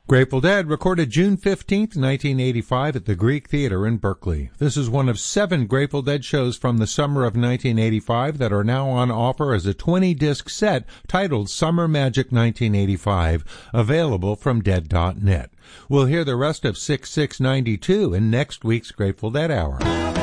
Grateful Dead recorded June 15th, 1985 at the Greek Theater in Berkeley. This is one of 7 Grateful Dead shows from the summer of 1985 that are now on offer as a 20-disc set titled Summer Magic 1985, available from Dead.net. We'll hear the rest of 6692 in next week's Grateful Dead Hour.